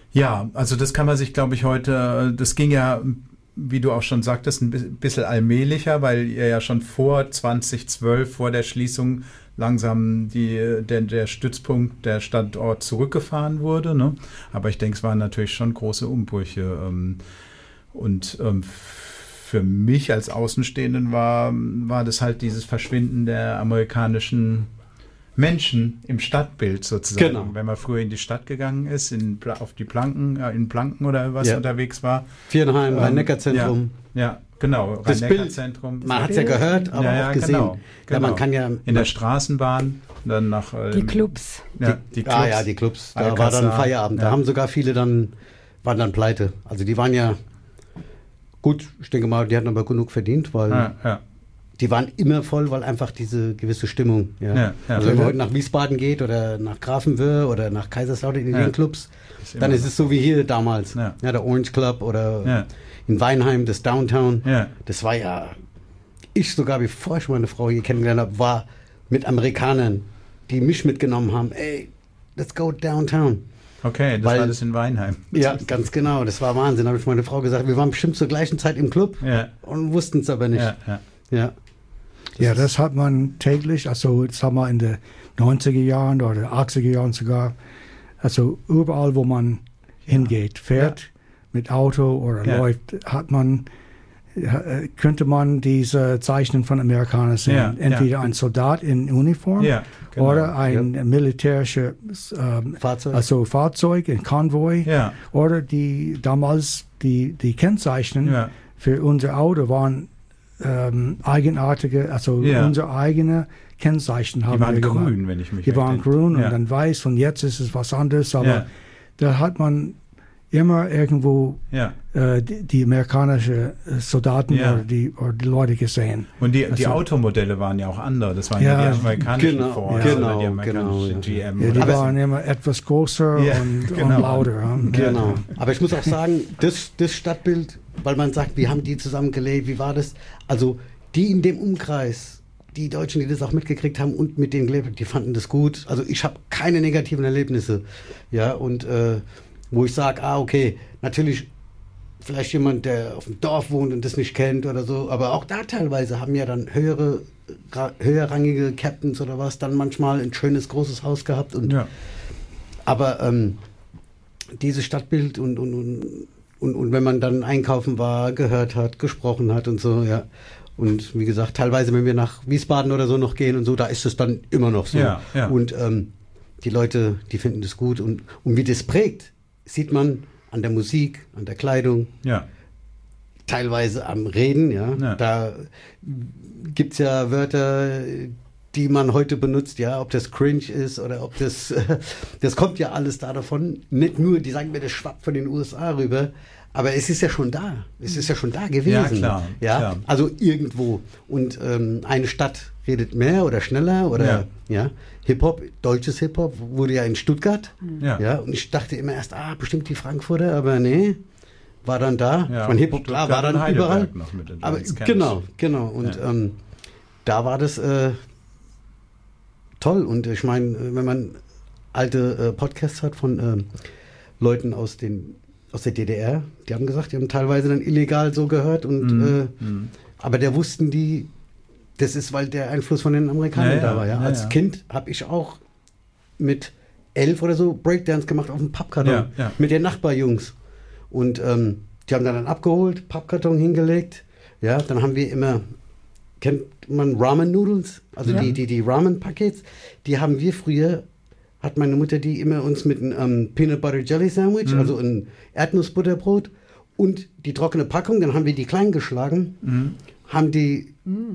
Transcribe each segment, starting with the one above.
Ja, also das kann man sich, glaube ich, heute, das ging ja, wie du auch schon sagtest, ein bisschen allmählicher, weil ihr ja schon vor 2012, vor der Schließung, langsam der Stützpunkt, der Standort zurückgefahren wurde. Ne? Aber ich denke, es waren natürlich schon große Umbrüche. Und für mich als Außenstehenden war das halt dieses Verschwinden der amerikanischen Menschen im Stadtbild sozusagen. Genau. Wenn man früher in die Stadt gegangen ist, auf die Planken, in Planken oder was unterwegs war. Viernheim, Rhein-Neckar-Zentrum. Ja, genau, Rhein-Neckar-Zentrum. Man hat es ja gehört, aber auch gesehen. Genau. Ja, man kann ja in der Straßenbahn, dann nach... die Clubs. Die Clubs. Die Clubs. Da war dann Feierabend. Da haben sogar viele waren dann pleite. Also die waren ja, gut, ich denke mal, die hatten aber genug verdient, weil... Die waren immer voll, weil einfach diese gewisse Stimmung. Also wenn man heute nach Wiesbaden geht oder nach Grafenwöhr oder nach Kaiserslautern in den Clubs, dann ist es so wie hier damals. Ja, der Orange Club oder in Weinheim, das Downtown. Ja. Das war ja, ich sogar, bevor ich meine Frau hier kennengelernt habe, war mit Amerikanern, die mich mitgenommen haben. Ey, let's go downtown. Okay, war das in Weinheim. Ja, ganz genau. Das war Wahnsinn. Da habe ich meine Frau gesagt, wir waren bestimmt zur gleichen Zeit im Club und wussten es aber nicht. Ja, das hat man täglich, also sagen wir in den 90er Jahren oder 80er Jahren sogar, also überall, wo man hingeht, fährt mit Auto oder läuft, könnte man diese Zeichen von Amerikanern sehen. Entweder ein Soldat in Uniform oder ein militärisches Fahrzeug, ein Konvoi oder damals die Kennzeichen für unser Auto waren eigenartige, unsere eigene Kennzeichen haben wir gemacht. Die waren grün, wenn ich mich erinnere. Die waren grün und dann weiß und jetzt ist es was anderes, aber da hat man immer irgendwo die amerikanischen Soldaten oder die Leute gesehen. Und die Automodelle waren ja auch andere, das waren ja die amerikanischen Ford oder die amerikanischen GM. Ja, die waren immer etwas größer und lauter. Genau. Aber ich muss auch sagen, das Stadtbild, weil man sagt, wie haben die zusammengelebt, wie war das? Also die in dem Umkreis, die Deutschen, die das auch mitgekriegt haben und mit denen gelebt haben, die fanden das gut. Also ich habe keine negativen Erlebnisse. Ja, und wo ich sage, okay, natürlich vielleicht jemand, der auf dem Dorf wohnt und das nicht kennt oder so, aber auch da teilweise haben ja dann höherrangige Captains oder was dann manchmal ein schönes, großes Haus gehabt. Aber dieses Stadtbild und wenn man dann einkaufen war, gehört hat, gesprochen hat und so, und wie gesagt, teilweise, wenn wir nach Wiesbaden oder so noch gehen und so, da ist es dann immer noch so. Und die Leute, die finden das gut und wie das prägt, sieht man an der Musik, an der Kleidung, teilweise am Reden. Da gibt es ja Wörter, die man heute benutzt, ob das cringe ist oder ob das kommt ja alles da davon. Nicht nur, die sagen mir, das schwappt von den USA rüber, aber es ist ja schon da. Es ist ja schon da gewesen. Klar. Also irgendwo. Und eine Stadt redet mehr oder schneller oder Hip-Hop, deutsches Hip-Hop wurde ja in Stuttgart. Und ich dachte immer erst, bestimmt die Frankfurter, aber nee, war dann da. Ja, mein Hip-Hop, klar, war dann überall. Noch mit den aber genau. Und da war das toll. Und ich meine, wenn man alte Podcasts hat von Leuten aus der DDR, die haben gesagt, die haben teilweise dann illegal so gehört und aber der wussten die, das ist, weil der Einfluss von den Amerikanern da war. Als Kind habe ich auch mit 11 oder so Breakdance gemacht auf dem Pappkarton mit den Nachbarjungs. Und die haben dann abgeholt, Pappkarton hingelegt. Ja, dann haben wir immer, kennt man Ramen-Nudels? Also die Ramen-Pakets, die haben wir früher, hat meine Mutter die immer uns mit einem Peanut Butter Jelly Sandwich, also ein Erdnussbutterbrot und die trockene Packung, dann haben wir die klein geschlagen, haben die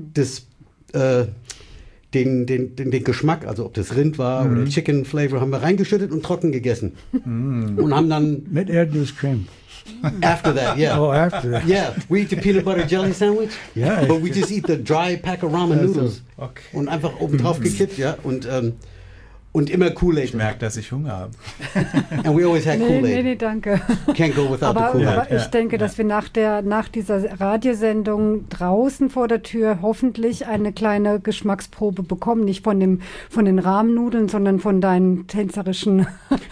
den Geschmack, also ob das Rind war oder Chicken Flavor, haben wir reingeschüttet und trocken gegessen. Und haben dann... Mit Erdnusscreme. After that, yeah. Oh, after that. Yeah, we eat the peanut butter jelly sandwich, but we just eat the dry pack of ramen noodles. Okay. Und einfach oben drauf gekippt, und Und immer Kool-Aid. Ich merke, dass ich Hunger habe. And we always had Kool-Aid. Nee, danke. Can't go without the Kool-Aid. Aber ich denke, dass wir nach dieser Radiosendung draußen vor der Tür hoffentlich eine kleine Geschmacksprobe bekommen. Nicht von den Rahmennudeln, sondern von deinem tänzerischen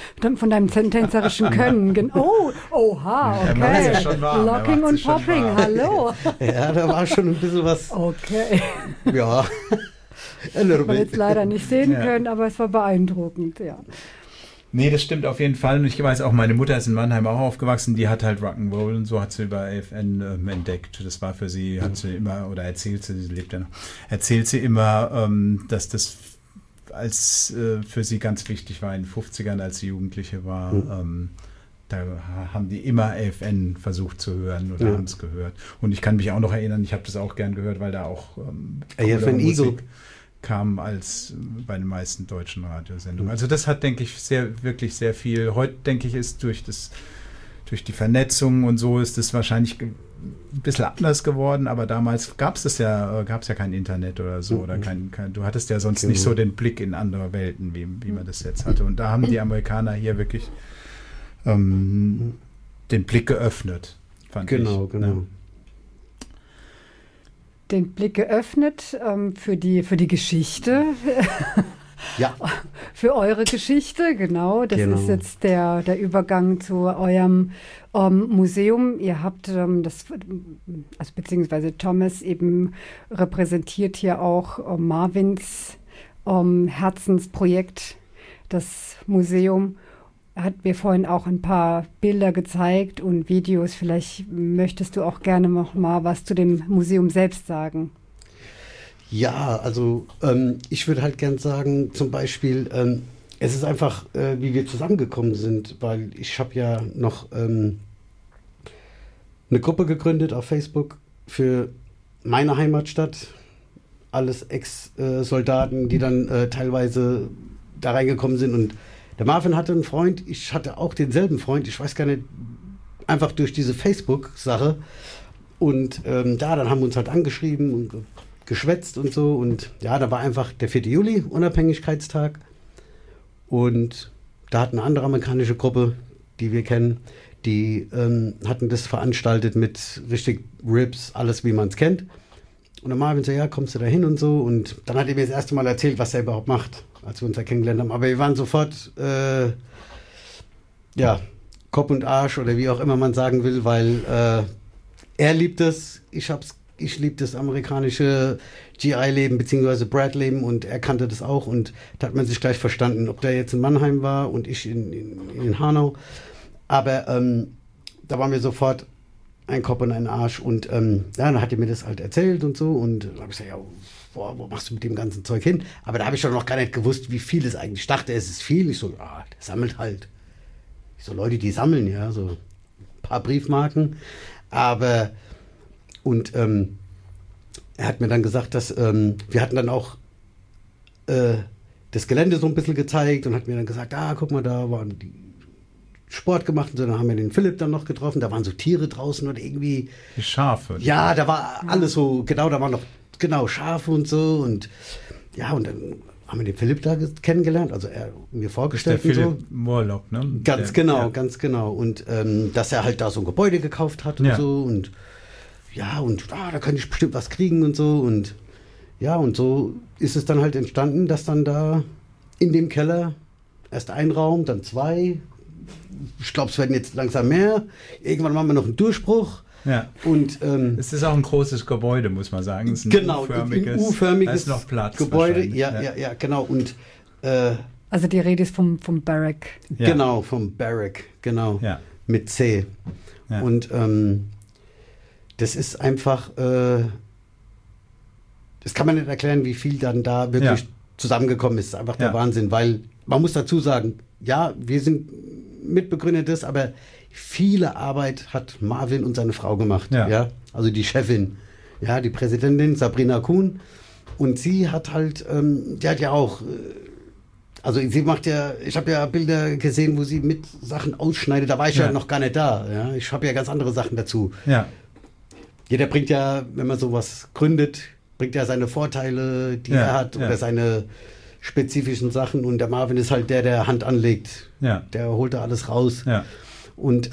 Können. Oh, oha, okay. Locking und Popping, hallo. Ja, da war schon ein bisschen was. Okay. Ja. Was wir jetzt leider nicht sehen können, aber es war beeindruckend, ja. Nee, das stimmt auf jeden Fall. Und ich weiß auch, meine Mutter ist in Mannheim auch aufgewachsen, die hat halt Rock'n'Roll und so hat sie über AFN entdeckt. Das war für sie, hat sie immer, oder erzählt sie lebt ja noch, erzählt sie immer, dass das als für sie ganz wichtig war in den 50ern, als sie Jugendliche war. Da haben die immer AFN versucht zu hören oder haben es gehört. Und ich kann mich auch noch erinnern, ich habe das auch gern gehört, weil da auch AFN Eagle kam als bei den meisten deutschen Radiosendungen. Also das hat, denke ich, wirklich sehr viel. Heute, denke ich, ist durch die Vernetzung und so ist es wahrscheinlich ein bisschen anders geworden, aber damals gab es ja kein Internet oder so oder du hattest ja sonst nicht so den Blick in andere Welten, wie man das jetzt hatte. Und da haben die Amerikaner hier wirklich den Blick geöffnet, fand ich. Genau. Den Blick geöffnet für die Geschichte. Ja. Für eure Geschichte, genau. Das ist jetzt der Übergang zu eurem Museum. Ihr habt beziehungsweise Thomas eben repräsentiert hier auch Marvins Herzensprojekt, das Museum. Hat mir vorhin auch ein paar Bilder gezeigt und Videos. Vielleicht möchtest du auch gerne noch mal was zu dem Museum selbst sagen. Ja, also ich würde halt gern sagen, zum Beispiel, es ist einfach, wie wir zusammengekommen sind, weil ich habe ja noch eine Gruppe gegründet auf Facebook für meine Heimatstadt. Alles Ex-Soldaten, die dann teilweise da reingekommen sind. Und der Marvin hatte einen Freund, ich hatte auch denselben Freund, ich weiß gar nicht, einfach durch diese Facebook-Sache. Und dann haben wir uns halt angeschrieben und geschwätzt und so. Und ja, da war einfach der 4. Juli, Unabhängigkeitstag. Und da hat eine andere amerikanische Gruppe, die wir kennen, die hatten das veranstaltet mit richtig Rips, alles wie man es kennt. Und der Marvin so, ja, kommst du da hin und so. Und dann hat er mir das erste Mal erzählt, was er überhaupt macht, als wir uns da kennengelernt haben. Aber wir waren sofort, Kopf und Arsch oder wie auch immer man sagen will, weil er liebt es, ich liebe das amerikanische GI-Leben bzw. Brad-Leben und er kannte das auch und da hat man sich gleich verstanden, ob der jetzt in Mannheim war und ich in Hanau. Aber da waren wir sofort ein Kopf und ein Arsch und dann hat er mir das halt erzählt und so und da habe ich gesagt, ja, wo machst du mit dem ganzen Zeug hin? Aber da habe ich schon noch gar nicht gewusst, wie viel es eigentlich. Ich dachte, es ist viel. Ich so, der sammelt halt. Ich so, Leute, die sammeln, ja, so ein paar Briefmarken. Aber, und er hat mir dann gesagt, dass wir hatten dann auch das Gelände so ein bisschen gezeigt und hat mir dann gesagt, guck mal, da waren die Sport gemacht und so, dann haben wir den Philipp dann noch getroffen, da waren so Tiere draußen oder irgendwie. Die Schafe. Ja, da war alles so, genau, da waren noch, Schafe und so und ja, und dann haben wir den Philipp da kennengelernt, also er mir vorgestellt. Der und Philipp Morlock, ne? Ganz genau. Und dass er halt da so ein Gebäude gekauft hat und so und da kann ich bestimmt was kriegen und so und ja, und so ist es dann halt entstanden, dass dann da in dem Keller erst ein Raum, dann 2, ich glaube, es werden jetzt langsam mehr, irgendwann machen wir noch einen Durchbruch. Ja. Und es ist auch ein großes Gebäude, muss man sagen. Es ist ein U-förmiges noch Platz Gebäude. Ja, genau. Und also die Rede ist vom Barrack. Ja. Genau, vom Barrack, genau. Ja. Mit C. Ja. Und das ist einfach, das kann man nicht erklären, wie viel dann da wirklich zusammengekommen ist. Einfach der Wahnsinn, weil man muss dazu sagen, ja, wir sind Mitbegründer des, aber viele Arbeit hat Marvin und seine Frau gemacht. Ja. Also die Chefin, die Präsidentin Sabrina Kuhn. Und sie hat halt, die hat ja auch, also sie macht ja, ich habe ja Bilder gesehen, wo sie mit Sachen ausschneidet, da war ich ja noch gar nicht da. Ja. Ich habe ja ganz andere Sachen dazu. Ja. Jeder bringt ja, wenn man sowas gründet, bringt ja seine Vorteile, die er hat, oder seine spezifischen Sachen und der Marvin ist halt der Hand anlegt. Ja. Der holt da alles raus. Ja. Und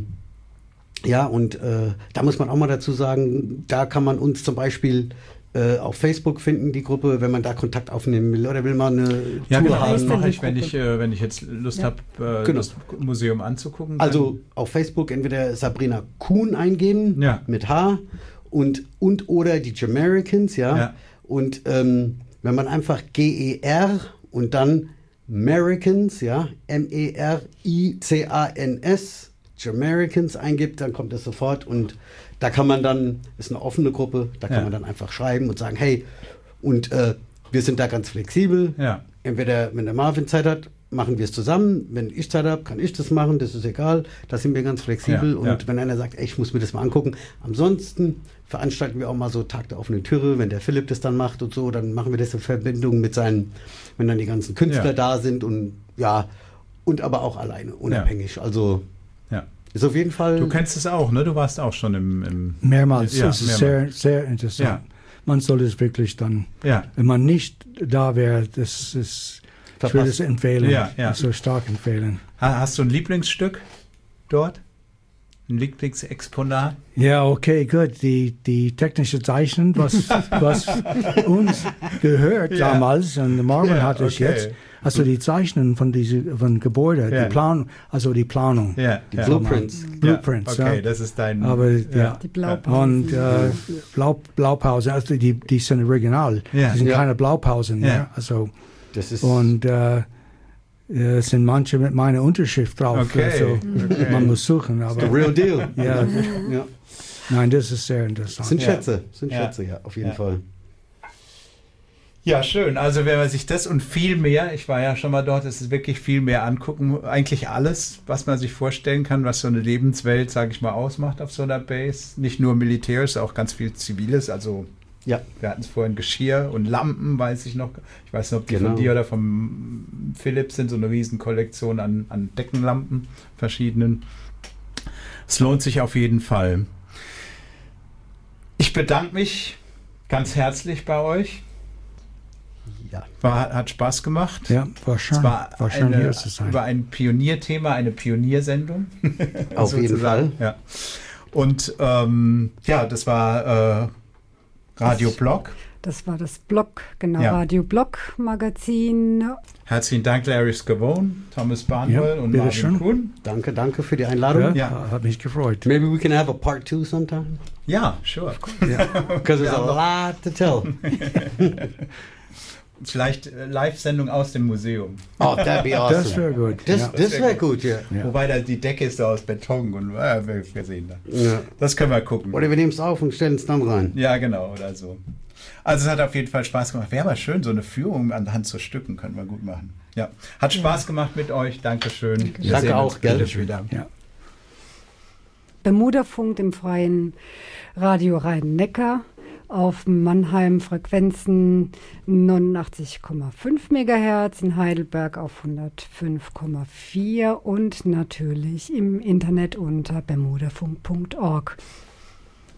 da muss man auch mal dazu sagen, da kann man uns zum Beispiel auf Facebook finden, die Gruppe, wenn man da Kontakt aufnehmen will oder will man eine Tour haben. Das mache ich, wenn ich jetzt Lust habe, das Museum anzugucken. Also auf Facebook entweder Sabrina Kuhn eingeben mit H und oder die Jamericans, und wenn man einfach GER und dann Americans, MERICANS, Jamericans eingibt, dann kommt es sofort und da kann man dann, ist eine offene Gruppe, da kann man dann einfach schreiben und sagen, hey, und wir sind da ganz flexibel. Ja. Entweder, wenn der Marvin Zeit hat, machen wir es zusammen. Wenn ich Zeit habe, kann ich das machen, das ist egal. Da sind wir ganz flexibel. Und wenn einer sagt, ey, ich muss mir das mal angucken. Ansonsten veranstalten wir auch mal so Tag der offenen Türe, wenn der Philipp das dann macht und so, dann machen wir das in Verbindung mit seinen, wenn dann die ganzen Künstler da sind und und aber auch alleine, unabhängig. Also ist auf jeden Fall. Du kennst es auch, ne? Du warst auch schon im mehrmals. Das ist sehr, sehr interessant. Ja. Man soll es wirklich dann, wenn man nicht da wäre, ich würde es empfehlen, so stark empfehlen. Hast du ein Lieblingsstück dort? Ein Lieblingsexponat? Ja, okay, gut. Die technische Zeichen, was uns gehört damals, und Marvin hat es jetzt. Also die Zeichnen von Gebäuden, die Planung, die Planung. Die Blueprints. Blueprints, okay, das ist dein... Aber, die Blaupausen. Und Blaupausen, also die sind original. Die sind keine Blaupausen mehr. Also, das ist es sind manche mit meiner Unterschrift drauf. Also, man muss suchen. Aber, the real deal. Ja. Nein, das ist sehr interessant. Sind Schätze, auf jeden Fall. Ja, schön. Also wenn man sich das und viel mehr, ich war ja schon mal dort, es ist wirklich viel mehr angucken, eigentlich alles, was man sich vorstellen kann, was so eine Lebenswelt, sage ich mal, ausmacht auf so einer Base. Nicht nur militärisch, auch ganz viel Ziviles, also wir hatten es vorhin, Geschirr und Lampen, weiß ich noch. Ich weiß nicht, ob die von dir oder vom Philipp sind, so eine Riesenkollektion an Deckenlampen, verschiedenen. Es lohnt sich auf jeden Fall. Ich bedanke mich ganz herzlich bei euch. Ja. Hat Spaß gemacht. Ja, war schön. War schön, hier zu sein. Über ein Pionierthema, eine Pioniersendung. Auf jeden Fall. Ja. Und das war Radio Blog. Das war das Blog, genau, Radio Blog Magazin. Herzlichen Dank, Larry Scavone, Thomas Barnwell und Marvin Kuhn. Danke für die Einladung. Hat mich gefreut. Maybe we can have a part 2 sometime. Ja, sure. Because there's a lot to tell. Vielleicht Live-Sendung aus dem Museum. Oh, that'd be awesome. Das wäre gut. Das wäre gut, ja. Wobei die Decke ist aus Beton und wir sehen da. Ja. Das können wir gucken. Oder wir nehmen es auf und stellen es dann rein. Ja, genau, oder so. Also es hat auf jeden Fall Spaß gemacht. Wäre aber schön, so eine Führung anhand zu Stücken können wir gut machen. Ja, hat Spaß gemacht mit euch. Dankeschön. Danke auch, gell? Wieder. Ja. Bermuda-Funk im freien Radio Rhein-Neckar. Auf Mannheim Frequenzen 89,5 MHz, in Heidelberg auf 105,4 und natürlich im Internet unter bermudafunk.org.